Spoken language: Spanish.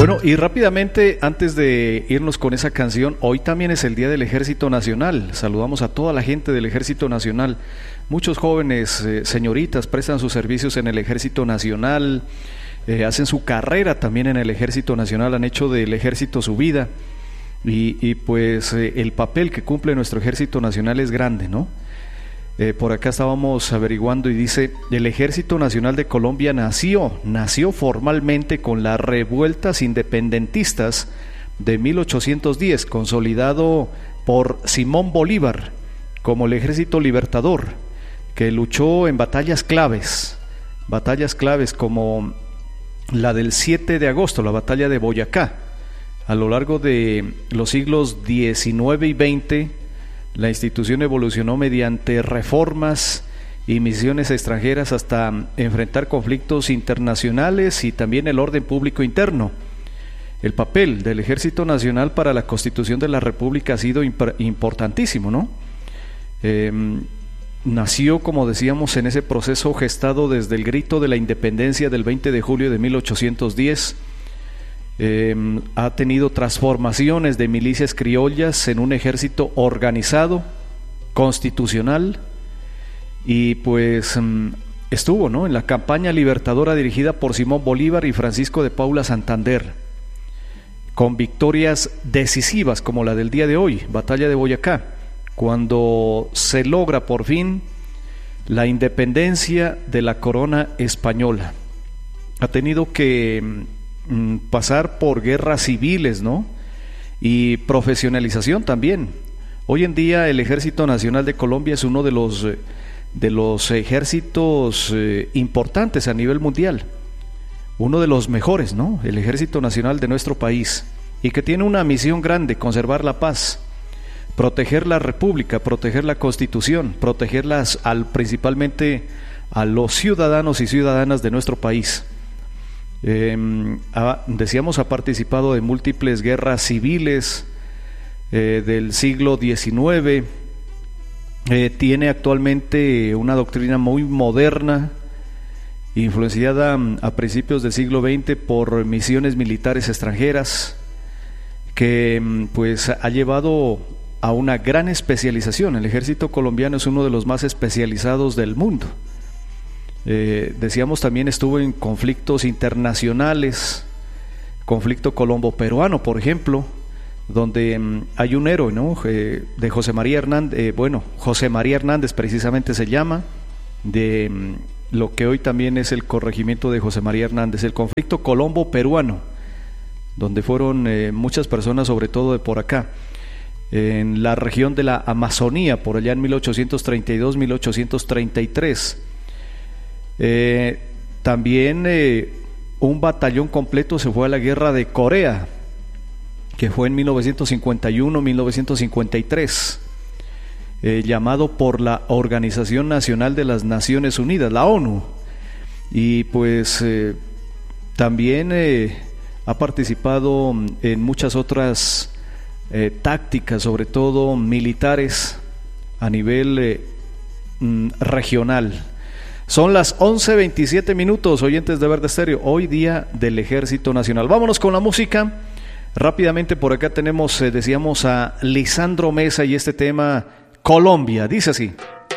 Bueno, y rápidamente, antes de irnos con esa canción, hoy también es el Día del Ejército Nacional. Saludamos a toda la gente del Ejército Nacional. Muchos jóvenes, señoritas, prestan sus servicios en el Ejército Nacional, hacen su carrera también en el Ejército Nacional, han hecho del ejército su vida. Y pues el papel que cumple nuestro Ejército Nacional es grande, ¿no? Por acá estábamos averiguando y dice: el Ejército Nacional de Colombia nació formalmente con las revueltas independentistas de 1810, consolidado por Simón Bolívar como el Ejército Libertador, que luchó en batallas claves como la del 7 de agosto, la batalla de Boyacá. A lo largo de los siglos XIX y XX, la institución evolucionó mediante reformas y misiones extranjeras hasta enfrentar conflictos internacionales y también el orden público interno. El papel del Ejército Nacional para la Constitución de la República ha sido importantísimo, ¿no? Nació, como decíamos, en ese proceso gestado desde el grito de la independencia del 20 de julio de 1810. Ha tenido transformaciones de milicias criollas en un ejército organizado, constitucional, y pues estuvo, ¿no?, en la campaña libertadora dirigida por Simón Bolívar y Francisco de Paula Santander, con victorias decisivas como la del día de hoy, batalla de Boyacá, cuando se logra por fin la independencia de la corona española. Ha tenido que pasar por guerras civiles, ¿no?, y profesionalización también. Hoy en día el Ejército Nacional de Colombia es uno de los ejércitos importantes a nivel mundial, uno de los mejores, ¿no?, el Ejército Nacional de nuestro país, y que tiene una misión grande: conservar la paz, proteger la República, proteger la Constitución, protegerlas principalmente a los ciudadanos y ciudadanas de nuestro país. Decíamos, ha participado de múltiples guerras civiles del siglo XIX, tiene actualmente una doctrina muy moderna, influenciada a principios del siglo XX por misiones militares extranjeras, que pues ha llevado a una gran especialización. El ejército colombiano es uno de los más especializados del mundo. Decíamos, también estuvo en conflictos internacionales, conflicto colombo-peruano, por ejemplo, donde hay un héroe, ¿no?, de José María Hernández, José María Hernández precisamente se llama, de lo que hoy también es el corregimiento de José María Hernández, el conflicto colombo-peruano, donde fueron muchas personas, sobre todo de por acá, en la región de la Amazonía, por allá en 1832-1833. También un batallón completo se fue a la guerra de Corea, que fue en 1951-1953, llamado por la Organización Nacional de las Naciones Unidas, la ONU, y pues también ha participado en muchas otras tácticas, sobre todo militares a nivel regional. Son las 11:27, oyentes de Verde Estéreo, hoy día del Ejército Nacional. Vámonos con la música. Rápidamente por acá tenemos, decíamos, a Lisandro Mesa y este tema Colombia, dice así.